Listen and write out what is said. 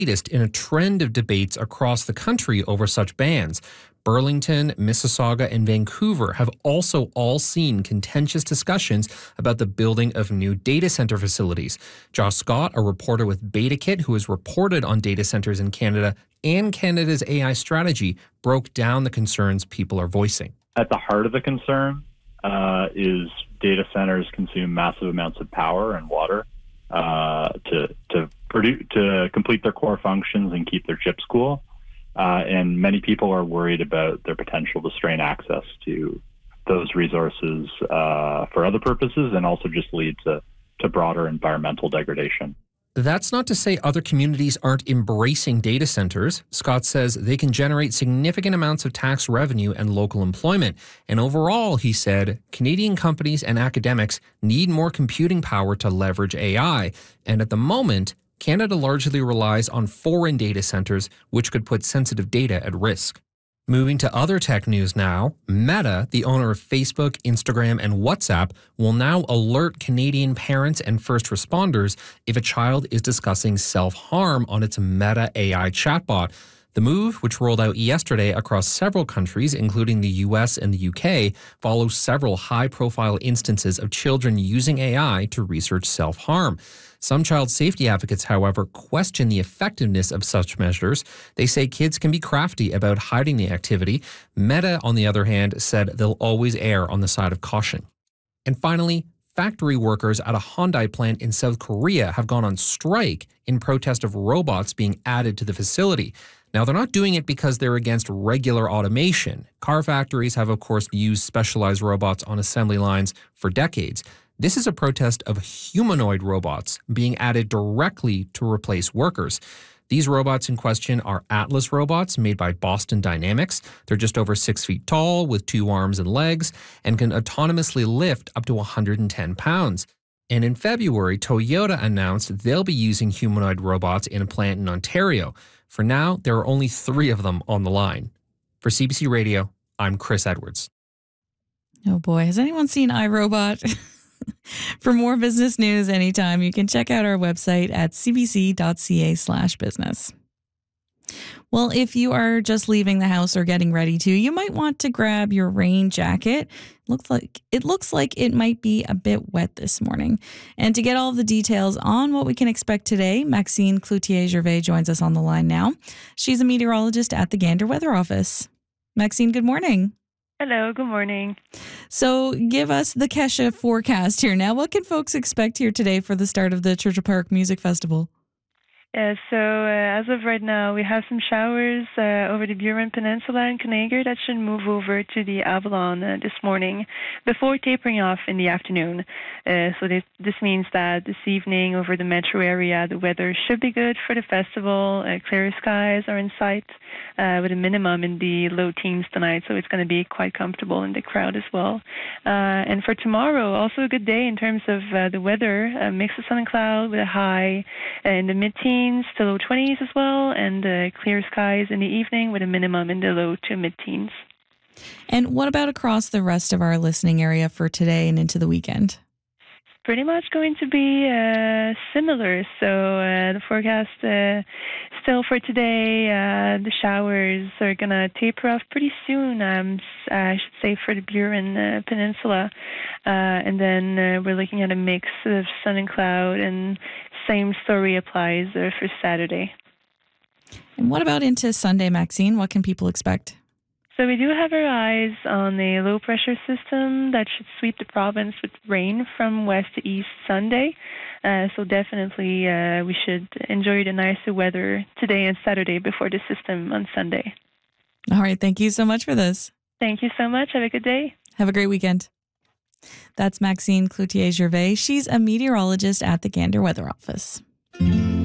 latest in a trend of debates across the country over such bans. Burlington, Mississauga, and Vancouver have also all seen contentious discussions about the building of new data center facilities. Josh Scott, a reporter with BetaKit who has reported on data centers in Canada and Canada's AI strategy, broke down the concerns people are voicing. At the heart of the concern is data centers consume massive amounts of power and water to complete their core functions and keep their chips cool. And many people are worried about their potential to strain access to those resources for other purposes and also just lead to broader environmental degradation. That's not to say other communities aren't embracing data centers. Scott says they can generate significant amounts of tax revenue and local employment. And overall, he said, Canadian companies and academics need more computing power to leverage AI. And at the moment, Canada largely relies on foreign data centers, which could put sensitive data at risk. Moving to other tech news now, Meta, the owner of Facebook, Instagram, and WhatsApp, will now alert Canadian parents and first responders if a child is discussing self-harm on its Meta AI chatbot. The move, which rolled out yesterday across several countries, including the US and the UK, follows several high-profile instances of children using AI to research self-harm. Some child safety advocates, however, question the effectiveness of such measures. They say kids can be crafty about hiding the activity. Meta, on the other hand, said they'll always err on the side of caution. And finally, factory workers at a Hyundai plant in South Korea have gone on strike in protest of robots being added to the facility. Now, they're not doing it because they're against regular automation. Car factories have, of course, used specialized robots on assembly lines for decades. This is a protest of humanoid robots being added directly to replace workers. These robots in question are Atlas robots made by Boston Dynamics. They're just over 6 feet tall with 2 arms and legs and can autonomously lift up to 110 pounds. And in February, Toyota announced they'll be using humanoid robots in a plant in Ontario. For now, there are only 3 of them on the line. For CBC Radio, I'm Chris Edwards. Oh boy, has anyone seen iRobot? For more business news anytime, you can check out our website at cbc.ca/business. Well, if you are just leaving the house or getting ready to, you might want to grab your rain jacket. It looks like it might be a bit wet this morning. And to get all of the details on what we can expect today, Maxine Cloutier-Gervais joins us on the line now. She's a meteorologist at the Gander Weather Office. Maxine, good morning. Hello, good morning. So give us the Kesha forecast here now. What can folks expect here today for the start of the Churchill Park Music Festival? As of right now, we have some showers over the Burin Peninsula and Conager that should move over to the Avalon this morning before tapering off in the afternoon. So this means that this evening over the metro area, the weather should be good for the festival. Clear skies are in sight with a minimum in the low teens tonight, so it's going to be quite comfortable in the crowd as well. And for tomorrow, also a good day in terms of the weather, a mix of sun and cloud with a high in the mid-teens to low 20s as well, and clear skies in the evening with a minimum in the low to mid-teens. And what about across the rest of our listening area for today and into the weekend? Pretty much going to be similar. So the forecast still for today, the showers are going to taper off pretty soon, I should say, for the Burin Peninsula. And then we're looking at a mix of sun and cloud, and same story applies for Saturday. And what about into Sunday, Maxine? What can people expect? So we do have our eyes on a low-pressure system that should sweep the province with rain from west to east Sunday. So definitely we should enjoy the nicer weather today and Saturday before the system on Sunday. All right. Thank you so much for this. Thank you so much. Have a good day. Have a great weekend. That's Maxine Cloutier-Gervais. She's a meteorologist at the Gander Weather Office.